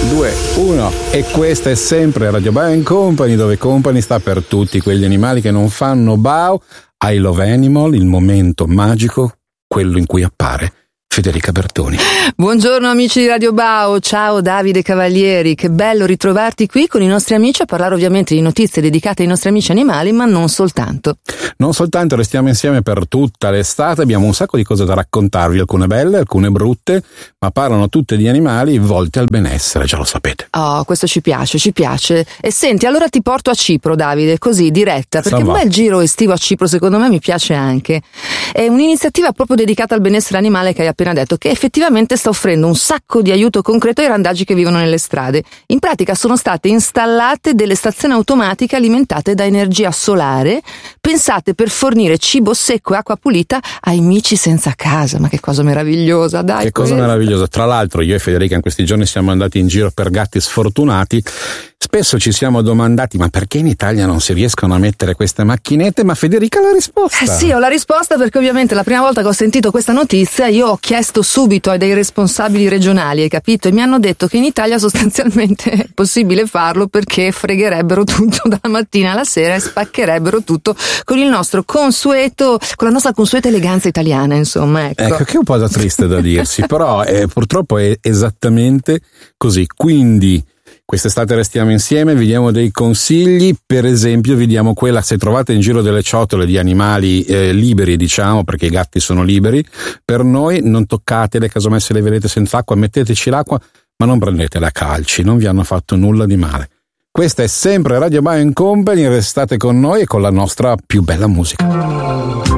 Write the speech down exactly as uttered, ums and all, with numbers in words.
due, uno. E questa è sempre Radio Bao and Company, dove Company sta per tutti quegli animali che non fanno bao. I Love Animal, il momento magico, quello in cui appare Federica Bertoni. Buongiorno amici di Radio Bao, ciao Davide Cavalieri, che bello ritrovarti qui con i nostri amici a parlare ovviamente di notizie dedicate ai nostri amici animali, ma non soltanto. Non soltanto, restiamo insieme per tutta l'estate, abbiamo un sacco di cose da raccontarvi, alcune belle, alcune brutte, ma parlano tutte di animali volte al benessere, già lo sapete. Oh, questo ci piace, ci piace. E senti, allora ti porto a Cipro, Davide, così, diretta, perché un bel giro estivo a Cipro secondo me mi piace anche. È un'iniziativa proprio dedicata al benessere animale che hai appena detto, che effettivamente sta offrendo un sacco di aiuto concreto ai randagi che vivono nelle strade. In pratica sono state installate delle stazioni automatiche alimentate da energia solare, pensate per fornire cibo secco e acqua pulita ai mici senza casa. Ma che cosa meravigliosa, dai. Che cosa meravigliosa. Tra l'altro io e Federica in questi giorni siamo andati in giro per gatti sfortunati. Spesso ci siamo domandati ma perché in Italia non si riescono a mettere queste macchinette, ma Federica ha la risposta. Eh sì, ho la risposta, perché ovviamente la prima volta che ho sentito questa notizia io ho chiesto subito ai dei responsabili regionali, hai capito? E mi hanno detto che in Italia sostanzialmente è possibile farlo perché fregherebbero tutto dalla mattina alla sera e spaccherebbero tutto con il nostro consueto, con la nostra consueta eleganza italiana, insomma, ecco. Ecco, che è un po' da triste da dirsi, però eh, purtroppo è esattamente così. Quindi quest'estate restiamo insieme, vi diamo dei consigli, per esempio vi diamo quella: se trovate in giro delle ciotole di animali eh, liberi, diciamo, perché i gatti sono liberi, per noi non toccatele, casomai se le vedete senza acqua metteteci l'acqua, ma non prendetele a calci, non vi hanno fatto nulla di male. Questa è sempre Radio Bao and Company, restate con noi e con la nostra più bella musica.